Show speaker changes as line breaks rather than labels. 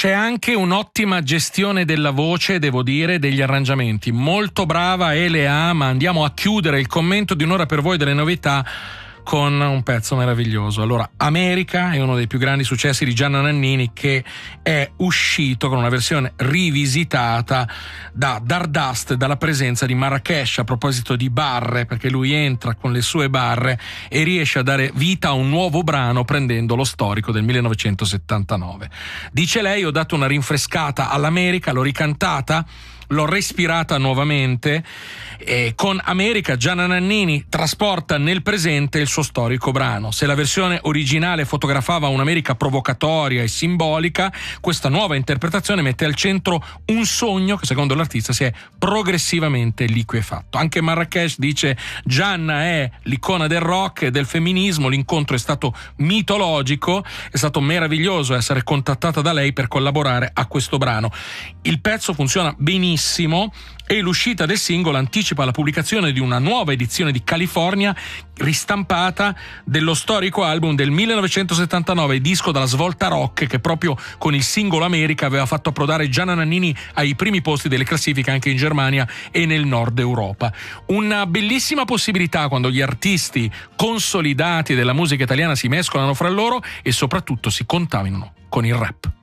C'è anche un'ottima gestione della voce, devo dire, degli arrangiamenti. Molto brava Elea, ma andiamo a chiudere il commento di un'ora per voi delle novità con un pezzo meraviglioso. Allora, America è uno dei più grandi successi di Gianna Nannini, che è uscito con una versione rivisitata da Dardust, dalla presenza di Marrakesh, a proposito di barre, perché lui entra con le sue barre e riesce a dare vita a un nuovo brano prendendo lo storico del 1979. Dice lei: ho dato una rinfrescata all'America, l'ho ricantata, l'ho respirata nuovamente, e con America Gianna Nannini trasporta nel presente il suo storico brano. Se la versione originale fotografava un'America provocatoria e simbolica, questa nuova interpretazione mette al centro un sogno che secondo l'artista si è progressivamente liquefatto. Anche Marrakesh dice: Gianna è l'icona del rock e del femminismo, l'incontro è stato mitologico, è stato meraviglioso essere contattata da lei per collaborare a questo brano. Il pezzo funziona benissimo e l'uscita del singolo anticipa la pubblicazione di una nuova edizione di California ristampata dello storico album del 1979, disco dalla svolta rock che proprio con il singolo America aveva fatto approdare Gianna Nannini ai primi posti delle classifiche anche in Germania e nel nord Europa. Una bellissima possibilità quando gli artisti consolidati della musica italiana si mescolano fra loro e soprattutto si contaminano con il rap.